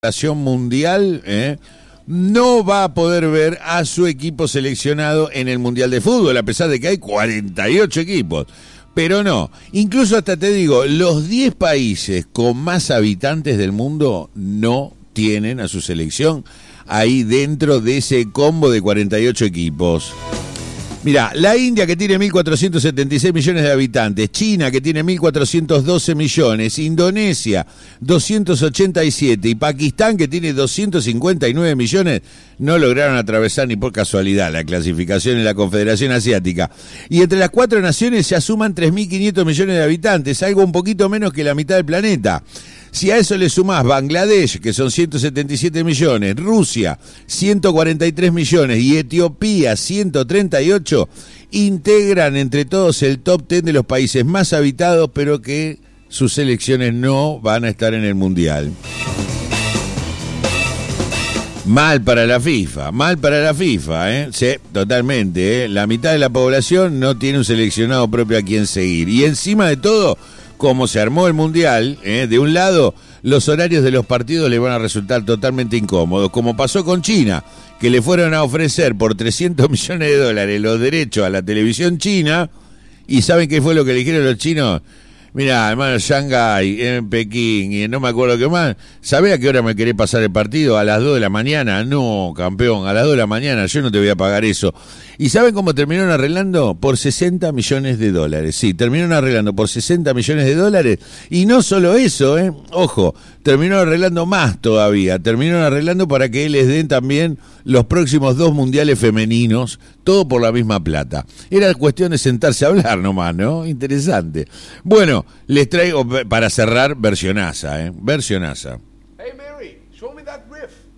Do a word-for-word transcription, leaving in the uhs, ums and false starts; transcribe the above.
Nación mundial, ¿eh? no va a poder ver a su equipo seleccionado en el Mundial de Fútbol, a pesar de que hay cuarenta y ocho equipos. Pero no, incluso hasta te digo, los diez países con más habitantes del mundo no tienen a su selección ahí dentro de ese combo de cuarenta y ocho equipos. Mirá, la India, que tiene mil cuatrocientos setenta y seis millones de habitantes, China, que tiene mil cuatrocientos doce millones, Indonesia, doscientos ochenta y siete, y Pakistán, que tiene doscientos cincuenta y nueve millones, no lograron atravesar ni por casualidad la clasificación en la Confederación Asiática. Y entre las cuatro naciones se asuman tres mil quinientos millones de habitantes, algo un poquito menos que la mitad del planeta. Si a eso le sumás Bangladesh, que son ciento setenta y siete millones, Rusia, ciento cuarenta y tres millones, y Etiopía, ciento treinta y ocho, integran entre todos el top diez de los países más habitados, pero que sus selecciones no van a estar en el Mundial. Mal para la FIFA, mal para la FIFA, ¿eh? Sí, totalmente, ¿eh? La mitad de la población no tiene un seleccionado propio a quien seguir. Y encima de todo, como se armó el Mundial, ¿eh? de un lado, los horarios de los partidos le van a resultar totalmente incómodos, como pasó con China, que le fueron a ofrecer por trescientos millones de dólares los derechos a la televisión china, y ¿saben qué fue lo que le dijeron los chinos? Mirá, hermano, Shanghái, en Pekín, y no me acuerdo qué más. ¿Sabés a qué hora me querés pasar el partido? ¿A las dos de la mañana? No, campeón, a las dos de la mañana yo no te voy a pagar eso. ¿Y saben cómo terminaron arreglando? Por sesenta millones de dólares. Sí, terminaron arreglando por sesenta millones de dólares. Y no solo eso, ¿eh? Ojo, terminaron arreglando más todavía. Terminaron arreglando para que les den también los próximos dos mundiales femeninos, todo por la misma plata. Era cuestión de sentarse a hablar nomás, ¿no? Interesante. Bueno, les traigo para cerrar versionaza, ¿eh? Versionaza. Hey Mary, show me that riff.